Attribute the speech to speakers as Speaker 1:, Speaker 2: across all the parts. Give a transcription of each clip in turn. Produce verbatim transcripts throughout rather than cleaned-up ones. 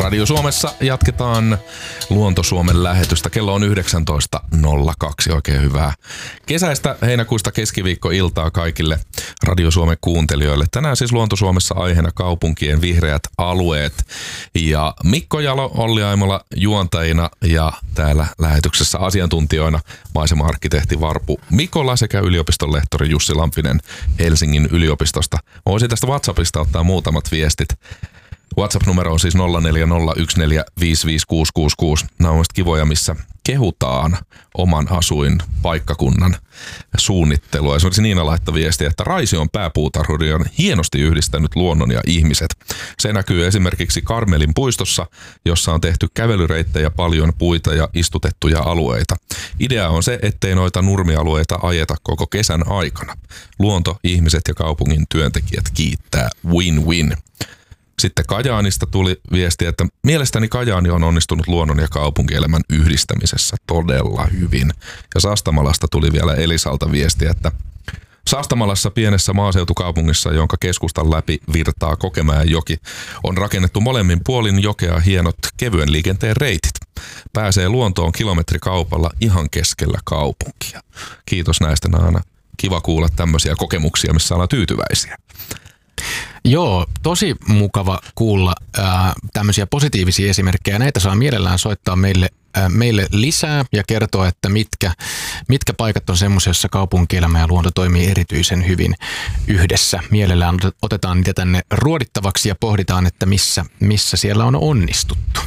Speaker 1: Radio Suomessa jatketaan Luonto Suomen lähetystä. Kello on yhdeksäntoista nolla kaksi. Oikein hyvää kesäistä heinäkuista keskiviikkoiltaa kaikille Radio Suomen kuuntelijoille. Tänään siis Luonto Suomessa aiheena kaupunkien vihreät alueet. Ja Mikko Jalo, Olli Aimola juontajina ja täällä lähetyksessä asiantuntijoina maisema-arkkitehti Varpu Mikola sekä yliopiston lehtori Jussi Lampinen Helsingin yliopistosta. Voisin tästä WhatsAppista ottaa muutamat viestit. WhatsApp-numero on siis nolla neljä nolla yksi neljä viisi viisi kuusi kuusi kuusi. Nämä on kivoja, missä kehutaan oman asuinpaikkakunnan suunnittelua. Esimerkiksi Niina laittoi viestiä, että Raision pääpuutarhuri on hienosti yhdistänyt luonnon ja ihmiset. Se näkyy esimerkiksi Karmelin puistossa, jossa on tehty kävelyreittejä, paljon puita ja istutettuja alueita. Idea on se, ettei noita nurmialueita ajeta koko kesän aikana. Luonto, ihmiset ja kaupungin työntekijät kiittää win-win. Sitten Kajaanista tuli viesti, että mielestäni Kajaani on onnistunut luonnon ja kaupunkielämän yhdistämisessä todella hyvin. Ja Sastamalasta tuli vielä Elisalta viesti, että Sastamalassa pienessä maaseutukaupungissa, jonka keskustan läpi virtaa Kokemäenjoki, on rakennettu molemmin puolin jokea hienot kevyen liikenteen reitit. Pääsee luontoon kilometrikaupalla ihan keskellä kaupunkia. Kiitos näistä, Naana. Kiva kuulla tämmöisiä kokemuksia, missä ollaan tyytyväisiä.
Speaker 2: Joo, tosi mukava kuulla ää, tämmöisiä positiivisia esimerkkejä. Näitä saa mielellään soittaa meille, ää, meille lisää ja kertoa, että mitkä, mitkä paikat on semmoisia, joissa kaupunkielämä ja luonto toimii erityisen hyvin yhdessä. Mielellään otetaan niitä tänne ruodittavaksi ja pohditaan, että missä, missä siellä on onnistuttu.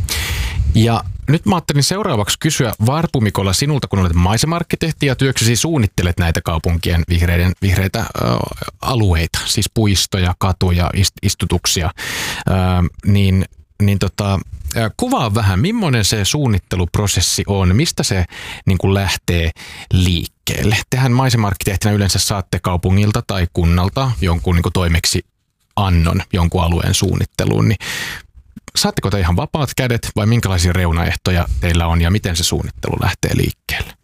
Speaker 2: Ja nyt mä ajattelin seuraavaksi kysyä Varpu Mikola sinulta, kun olet maisema-arkkitehti ja työksesi suunnittelet näitä kaupunkien vihreiden, vihreitä ä, alueita, siis puistoja, katuja, ist, istutuksia, ä, niin, niin tota, ä, kuvaa vähän, millainen se suunnitteluprosessi on, mistä se niin kuin lähtee liikkeelle. Tehän maisema-arkkitehtinä yleensä saatte kaupungilta tai kunnalta jonkun niin kuin toimeksi annon jonkun alueen suunnitteluun, niin saatteko te ihan vapaat kädet vai minkälaisia reunaehtoja teillä on ja miten se suunnittelu lähtee liikkeelle?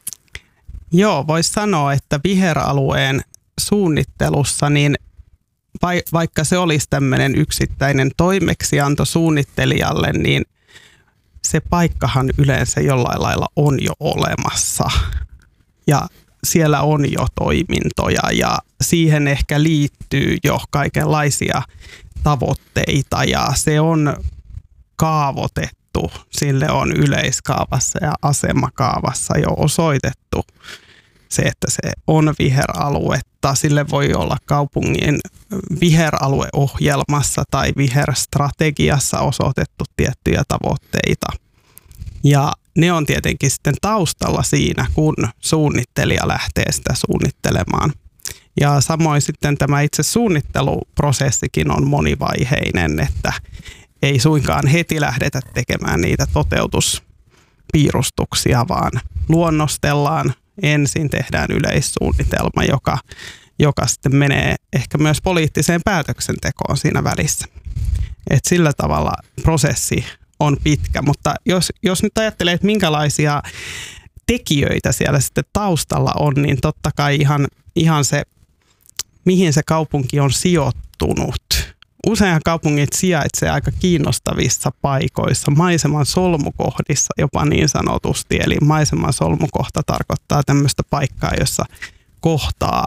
Speaker 3: Joo, voisi sanoa, että viheralueen suunnittelussa, niin vaikka se olisi tämmöinen yksittäinen toimeksianto suunnittelijalle, niin se paikkahan yleensä jollain lailla on jo olemassa. Ja siellä on jo toimintoja ja siihen ehkä liittyy jo kaikenlaisia tavoitteita ja se on kaavoitettu, sille on yleiskaavassa ja asemakaavassa jo osoitettu se, että se on viheraluetta. Sille voi olla kaupungin viheralueohjelmassa tai viherstrategiassa osoitettu tiettyjä tavoitteita. Ja ne on tietenkin sitten taustalla siinä, kun suunnittelija lähtee sitä suunnittelemaan. Ja samoin sitten tämä itse suunnitteluprosessikin on monivaiheinen, että ei suinkaan heti lähdetä tekemään niitä toteutuspiirustuksia, vaan luonnostellaan. Ensin tehdään yleissuunnitelma, joka, joka sitten menee ehkä myös poliittiseen päätöksentekoon siinä välissä. Et sillä tavalla prosessi on pitkä, mutta jos, jos nyt ajattelee, että minkälaisia tekijöitä siellä sitten taustalla on, niin totta kai ihan, ihan se, mihin se kaupunki on sijoittunut. Useinhan kaupungit sijaitsee aika kiinnostavissa paikoissa, maiseman solmukohdissa jopa niin sanotusti. Eli maiseman solmukohta tarkoittaa tämmöistä paikkaa, jossa kohtaa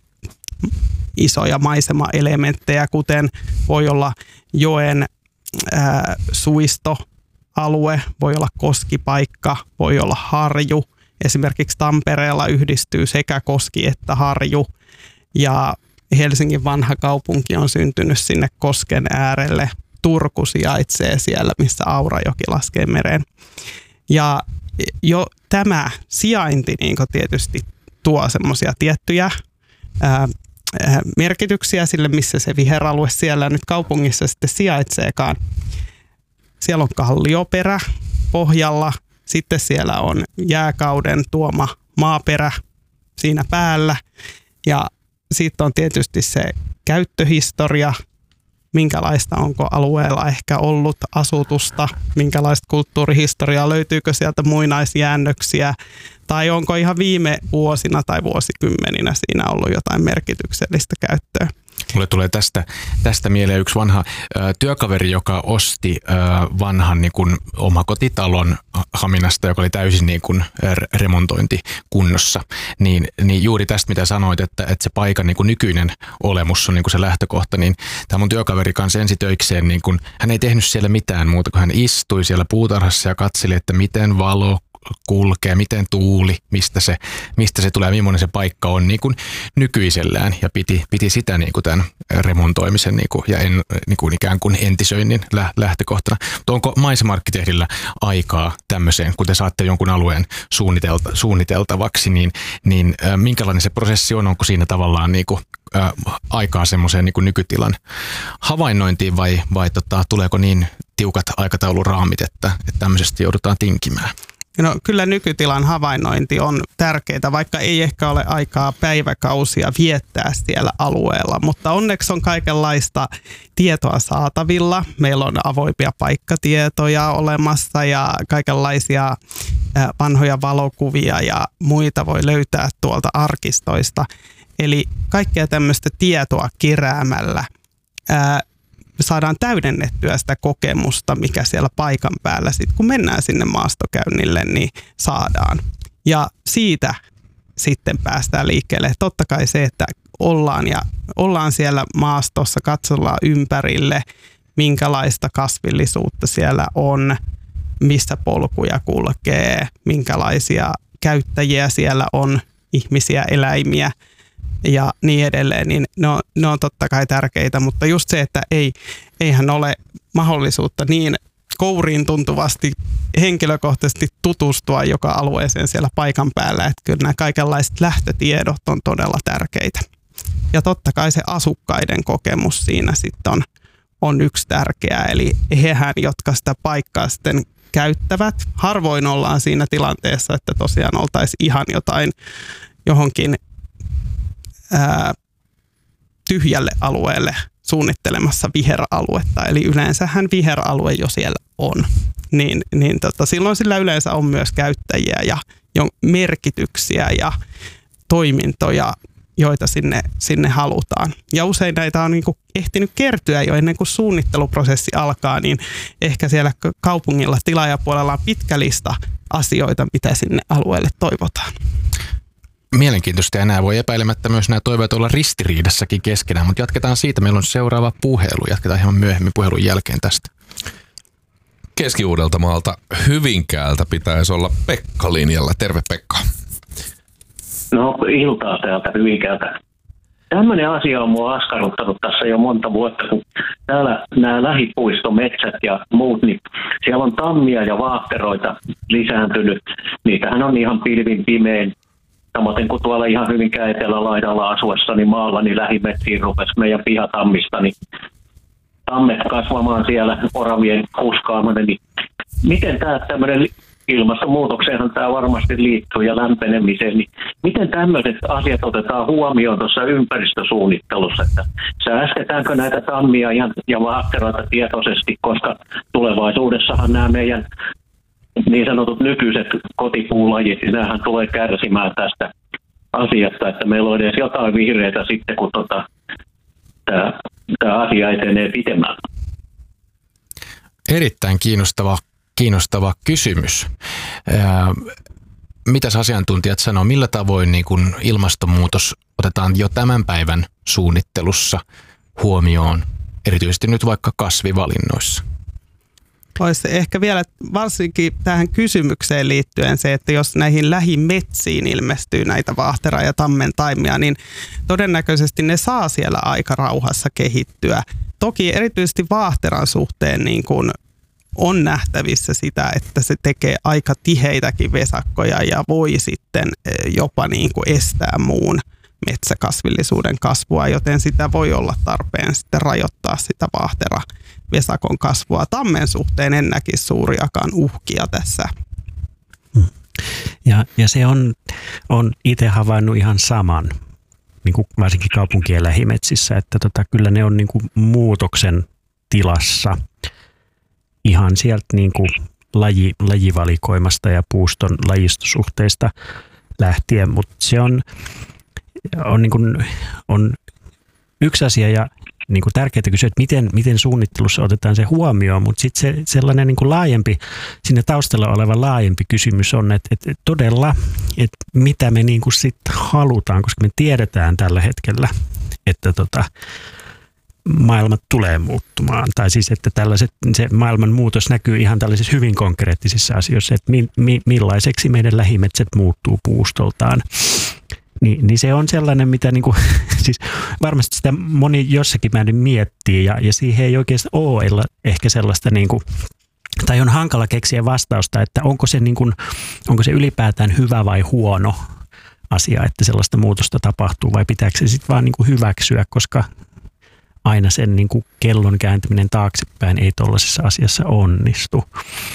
Speaker 3: isoja maisemaelementtejä, kuten voi olla joen ää, suistoalue, voi olla koskipaikka, voi olla harju. Esimerkiksi Tampereella yhdistyy sekä koski että harju. Ja Helsingin vanha kaupunki on syntynyt sinne kosken äärelle. Turku sijaitsee siellä, missä Aurajoki laskee mereen. Ja jo tämä sijainti niin tietysti tuo semmoisia tiettyjä ää, merkityksiä sille, missä se viheralue siellä nyt kaupungissa sitten sijaitseekaan. Siellä on kallioperä pohjalla, sitten siellä on jääkauden tuoma maaperä siinä päällä ja sitten on tietysti se käyttöhistoria, minkälaista onko alueella ehkä ollut asutusta, minkälaista kulttuurihistoriaa, löytyykö sieltä muinaisjäännöksiä tai onko ihan viime vuosina tai vuosikymmeninä siinä ollut jotain merkityksellistä käyttöä.
Speaker 2: Mulle tulee tästä, tästä mieleen yksi vanha ö, työkaveri, joka osti ö, vanhan niin kuin omakotitalon Haminasta, joka oli täysin niin kuin remontointikunnossa. Niin, niin juuri tästä, mitä sanoit, että, että se paikan niin kuin nykyinen olemus on niin kuin se lähtökohta, niin tämä mun työkaveri kanssa ensitöikseen, niin kuin, hän ei tehnyt siellä mitään muuta, kun hän istui siellä puutarhassa ja katseli, että miten valo kulkee, miten tuuli, mistä se, mistä se tulee, millainen se paikka on niin kuin nykyisellään ja piti, piti sitä niin kuin tämän remontoimisen niin kuin, ja en, niin kuin ikään kuin entisöinnin lähtökohtana. Mutta onko maisemarkkitehdillä aikaa tämmöiseen, kun te saatte jonkun alueen suunnitelta, suunniteltavaksi, niin, niin äh, minkälainen se prosessi on? Onko siinä tavallaan niin kuin, äh, aikaa semmoiseen niin kuin nykytilan havainnointiin vai, vai tota, tuleeko niin tiukat aikatauluraamit, että, että tämmöisestä joudutaan tinkimään?
Speaker 3: No, kyllä nykytilan havainnointi on tärkeää, vaikka ei ehkä ole aikaa päiväkausia viettää siellä alueella, mutta onneksi on kaikenlaista tietoa saatavilla. Meillä on avoimia paikkatietoja olemassa ja kaikenlaisia vanhoja valokuvia ja muita voi löytää tuolta arkistoista. Eli kaikkea tämmöistä tietoa keräämällä ää, saadaan täydennettyä sitä kokemusta, mikä siellä paikan päällä sitten, kun mennään sinne maastokäynnille, niin saadaan. Ja siitä sitten päästään liikkeelle. Totta kai se, että ollaan, ja, ollaan siellä maastossa, katsellaan ympärille, minkälaista kasvillisuutta siellä on, missä polkuja kulkee, minkälaisia käyttäjiä siellä on, ihmisiä, eläimiä, ja niin edelleen, niin ne on, ne on totta kai tärkeitä, mutta just se, että ei, eihän ole mahdollisuutta niin kouriin tuntuvasti henkilökohtaisesti tutustua joka alueeseen siellä paikan päällä, että kyllä nämä kaikenlaiset lähtötiedot on todella tärkeitä. Ja totta kai se asukkaiden kokemus siinä sitten on, on yksi tärkeä, eli hehän, jotka sitä paikkaa sitten käyttävät. Harvoin ollaan siinä tilanteessa, että tosiaan oltaisiin ihan jotain johonkin Ää, tyhjälle alueelle suunnittelemassa viheraluetta, eli yleensähän viheralue jo siellä on, niin, niin tota, silloin sillä yleensä on myös käyttäjiä ja jo merkityksiä ja toimintoja, joita sinne, sinne halutaan. Ja usein näitä on niin kuin ehtinyt kertyä jo ennen kuin suunnitteluprosessi alkaa, niin ehkä siellä kaupungilla tilaajapuolella on pitkä lista asioita, mitä sinne alueelle toivotaan.
Speaker 2: Mielenkiintoista, ja nämä voi epäilemättä myös nämä toiveet olla ristiriidassakin keskenään, mutta jatketaan siitä. Meillä on seuraava puhelu. Jatketaan hieman myöhemmin puhelun jälkeen tästä.
Speaker 1: Keski-Uudeltamaalta Hyvinkäältä pitäisi olla Pekka linjalla. Terve Pekka.
Speaker 4: No iltaa täältä Hyvinkäältä. Tämmöinen asia on mua askarruttanut tässä jo monta vuotta, kun täällä nämä lähipuistometsät ja muut, niin siellä on tammia ja vaahtoroita lisääntynyt. Niitähän on ihan pilvin pimein. Samoin kuin tuolla ihan Hyvinkään etelälaidalla asuessani maalla, niin lähimetsiin rupesi meidän pihatammista, niin tammet kasvamaan siellä oravien kuskaamana. Niin miten tämä tämmöinen ilmastonmuutokseenhan tämä varmasti liittyy ja lämpenemiseen, niin miten tämmöiset asiat otetaan huomioon tuossa ympäristösuunnittelussa, että säästetäänkö näitä tammia ja vaahtoroita tietoisesti, koska tulevaisuudessahan nämä meidän niin sanotut nykyiset kotipuulajit, niin näähän tulee kärsimään tästä asiasta, että meillä on edes jotain vihreitä sitten, kun tota, tämä, tämä asia etenee pitemmällä.
Speaker 2: Erittäin kiinnostava, kiinnostava kysymys. Ää, mitäs asiantuntijat sanoo, millä tavoin niin kun ilmastonmuutos otetaan jo tämän päivän suunnittelussa huomioon, erityisesti nyt vaikka kasvivalinnoissa?
Speaker 3: Olisi ehkä vielä varsinkin tähän kysymykseen liittyen se, että jos näihin lähimetsiin ilmestyy näitä vaahtera- ja tammen taimia, niin todennäköisesti ne saa siellä aika rauhassa kehittyä. Toki erityisesti vaahteran suhteen niin kuin on nähtävissä sitä, että se tekee aika tiheitäkin vesakkoja ja voi sitten jopa niin kuin estää muun metsäkasvillisuuden kasvua, joten sitä voi olla tarpeen sitten rajoittaa sitä vaahtera-vesakon kasvua. Tammen suhteen en näkisi suuriakaan uhkia tässä.
Speaker 5: Ja, ja se on, on itse havainnut ihan saman, niin kuin varsinkin kaupunkien lähimetsissä, että tota, kyllä ne on niin kuin muutoksen tilassa ihan sieltä niin kuin laji, lajivalikoimasta ja puuston lajistosuhteista lähtien, mutta se on On, niin kuin, on yksi asia ja niin kuin tärkeää kysyä, että miten, miten suunnittelussa otetaan se huomioon, mutta sitten se sellainen niin kuin laajempi, siinä taustalla oleva laajempi kysymys on, että, että todella, että mitä me niin kuin sit halutaan, koska me tiedetään tällä hetkellä, että tota, maailma tulee muuttumaan. Tai siis, että tällaiset, se maailman muutos näkyy ihan tällaisissa hyvin konkreettisissa asioissa, että mi, mi, millaiseksi meidän lähimetsät muuttuu puustoltaan. Ni, niin se on sellainen, mitä niinku, siis varmasti sitä moni jossakin määrin miettii ja, ja siihen ei oikeastaan ole ehkä sellaista, niinku, tai on hankala keksiä vastausta, että onko se, niinku, onko se ylipäätään hyvä vai huono asia, että sellaista muutosta tapahtuu vai pitääkö se sitten vaan niinku hyväksyä, koska aina sen niinku kellon kääntyminen taaksepäin ei tuollaisessa asiassa onnistu.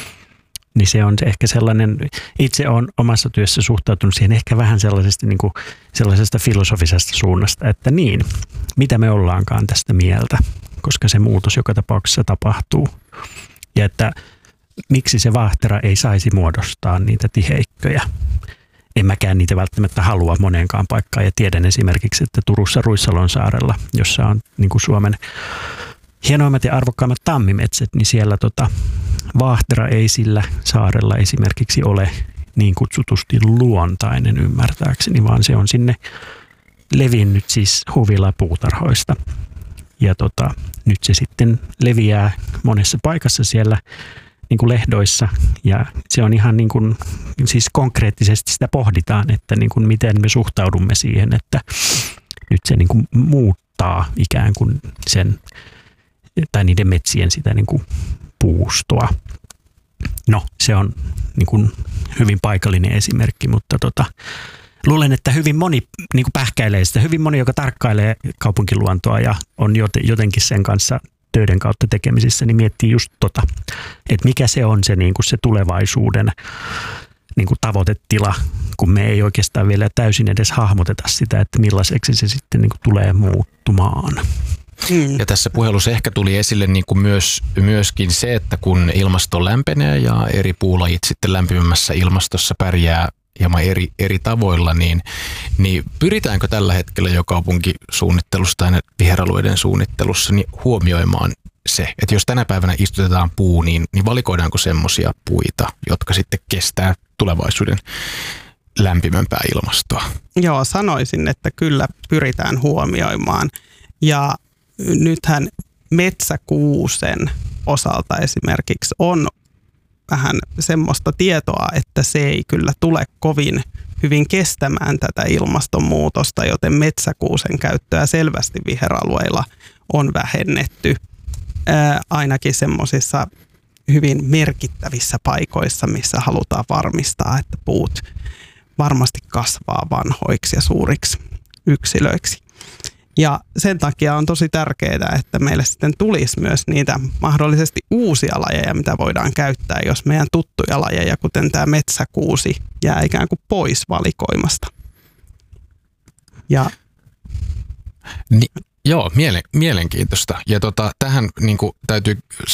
Speaker 5: Niin se on ehkä sellainen, itse olen omassa työssä suhtautunut siihen ehkä vähän sellaisesta, niin kuin, sellaisesta filosofisesta suunnasta, että niin, mitä me ollaankaan tästä mieltä, koska se muutos joka tapauksessa tapahtuu. Ja että miksi se vaahtera ei saisi muodostaa niitä tiheikköjä. En mäkään niitä välttämättä halua moneenkaan paikkaan ja tiedän esimerkiksi, että Turussa Ruissalon saarella, jossa on niin kuin Suomen hienoimmat ja arvokkaimmat tammimetsät, niin siellä tota, vaahtera ei sillä saarella esimerkiksi ole niin kutsutusti luontainen ymmärtääkseni, vaan se on sinne levinnyt siis huvilapuutarhoista. Ja tota, nyt se sitten leviää monessa paikassa siellä niin kuin lehdoissa ja se on ihan niin kuin, siis konkreettisesti sitä pohditaan, että niin kuin miten me suhtaudumme siihen, että nyt se niin kuin muuttaa ikään kuin sen tai niiden metsien sitä niin kuin puustoa. No, se on niin kuin hyvin paikallinen esimerkki, mutta tota, luulen, että hyvin moni niin kuin pähkäilee sitä. Hyvin moni, joka tarkkailee kaupunkiluontoa ja on jotenkin sen kanssa töiden kautta tekemisissä, niin miettii just tota, että mikä se on se, niin kuin se tulevaisuuden niin kuin tavoitetila, kun me ei oikeastaan vielä täysin edes hahmoteta sitä, että millaiseksi se sitten niin kuin tulee muuttumaan.
Speaker 2: Ja tässä puhelussa ehkä tuli esille niin kuin myös, myöskin se, että kun ilmasto lämpenee ja eri puulajit sitten lämpimämmässä ilmastossa pärjää hieman eri, eri tavoilla, niin, niin pyritäänkö tällä hetkellä jo kaupunkisuunnittelussa tai viheralueiden suunnittelussa niin huomioimaan se, että jos tänä päivänä istutetaan puu, niin, niin valikoidaanko semmoisia puita, jotka sitten kestää tulevaisuuden lämpimämpää ilmastoa?
Speaker 3: Joo, sanoisin, että kyllä pyritään huomioimaan. Ja nythän metsäkuusen osalta esimerkiksi on vähän semmoista tietoa, että se ei kyllä tule kovin hyvin kestämään tätä ilmastonmuutosta, joten metsäkuusen käyttöä selvästi viheralueilla on vähennetty ää, ainakin semmoisissa hyvin merkittävissä paikoissa, missä halutaan varmistaa, että puut varmasti kasvaa vanhoiksi ja suuriksi yksilöiksi. Ja sen takia on tosi tärkeää, että meille sitten tulisi myös niitä mahdollisesti uusia lajeja, mitä voidaan käyttää, jos meidän tuttuja lajeja, kuten tämä metsäkuusi, jää ikään kuin pois valikoimasta. Ja
Speaker 2: Ni, joo, mielen, mielenkiintoista. Ja tota, tähän niin kuin, täytyy